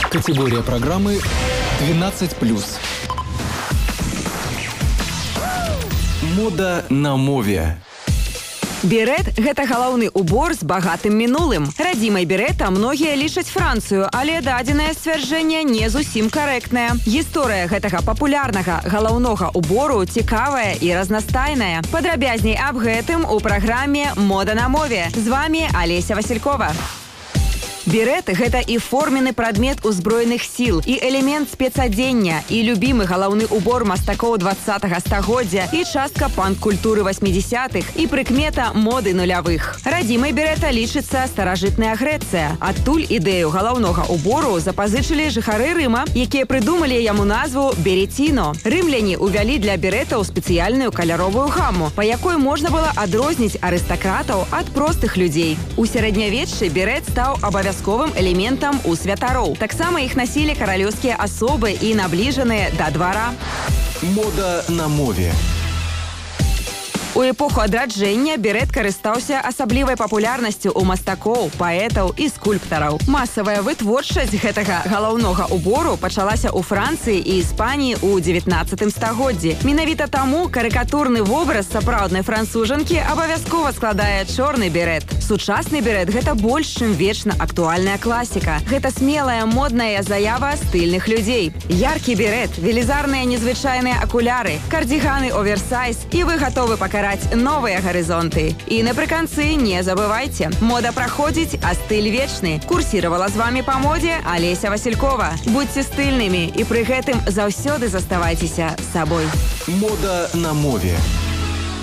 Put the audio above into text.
Категория программы 12+. Мода на мове. Берет – гэта галаўны убор з багатым мінулым. Радзімай берета многія лічаць Францыю, але дадзенае сцвярджэнне не зусім карэктнае. Гісторыя гэтага папулярнага галаўнога убору цікавая і разнастайная. Падрабязней аб гэтым у праграме «Мода на мове». З вами Алеся Василькова. Берет – гэта і форменны прадмет узброеных сіл, і элемент спецадзення, і любімы галаўны убор мастакоў 20-го стагоддзя, і частка панк-культуры 80-х, і прыкмета моды нулявых. Радзімай берета лічыцца старажытная Грэцыя. Адтуль ідэю галаўнога убору запазычылі жыхары Рыма, якія прыдумалі яму назву беретіно. Рымляне ўвялі для беретаў спецыяльную каляровую гаму, па якой можна было адрозніць арыстакратаў ад простых людзей. У сярэднявеччы берет стаў абавязковым элементам у святароў. Таксама іх насілі каралеўскія асобы і набліжаныя да двара. Мода на мове. У эпоху адраджэння берет карыстаўся асаблівай папулярнасцю ў мастакоў, паэтаў і скульптараў. Масавая вытворчасць гэтага галаўнога убору пачалася ў Францыі і Іспаніі ў 19 стагоддзі. Менавіта таму карыкатурны вобраз сапраўднай францужанкі абавязкова складае чорны берет. Сучасны берет – гэта больш, чым вечна актуальная класіка. Гэта смелая, модная заява стыльных людзей. Яркі берет, велізарныя незвычайныя акуляры, кардіганы оверсайз, і вы гатовы пакараць новыя гарызонты. І напрыканцы не забывайце, мода праходзіць, а стыль вечны. Курсіравала з вами па модзе Алеся Василькова. Будьце стыльнымі і пры гэтым заўсёды заставайцеся сабой. Мода на мове.